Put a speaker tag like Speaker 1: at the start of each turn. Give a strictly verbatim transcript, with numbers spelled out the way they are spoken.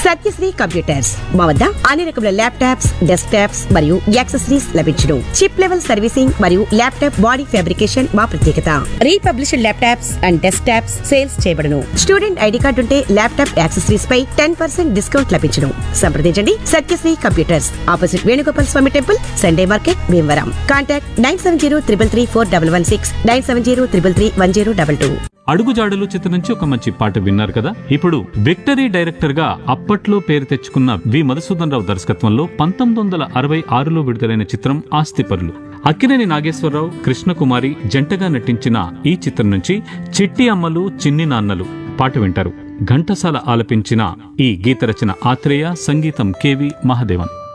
Speaker 1: Satyasri computers మా వద్ద అన్ని రకముల ల్యాప్టాప్స్, డెస్క్ టాప్స్ మరియు యాక్సెసరీస్ లభించును. చిప్ లెవెల్ సర్వీసింగ్ మరియు ల్యాప్టాప్ బాడీ ఫ్యాబ్రికేషన్ మా ప్రత్యేకత. Republished laptops and desk tops sales చేయబడును. స్టూడెంట్ ఐడి కార్డు ఉంటే ల్యాప్టాప్ యాక్సెసరీస్ పై టెన్ పర్సెంట్ డిస్కౌంట్ లభించును. సంప్రదించండి సత్యశ్రీ కంప్యూటర్స్, ఆపోజిట్ వేణుగోపాల్ స్వామి temple, Sunday market, Bhimavaram. Contact nine seven zero triple three four double one six, nine seven zero triple three one zero double two.
Speaker 2: అడుగుజాడలు చిత్రం నుంచి ఒక మంచి పాట విన్నారు కదా. ఇప్పుడు విక్టరీ డైరెక్టర్ గా అప్పట్లో పేరు తెచ్చుకున్న వి మధుసూదన్ రావు దర్శకత్వంలో పంతొమ్మిది వందల అరవై ఆరులో విడుదలైన చిత్రం ఆస్తిపరులు. అక్కినేని నాగేశ్వరరావు, కృష్ణకుమారి జంటగా నటించిన ఈ చిత్రం నుంచి చిట్టి అమ్మలు చిన్ని నాన్నలు పాట వింటారు. ఘంటసాల ఆలపించిన ఈ గీత రచన ఆత్రేయ, సంగీతం కెవి మహాదేవన్.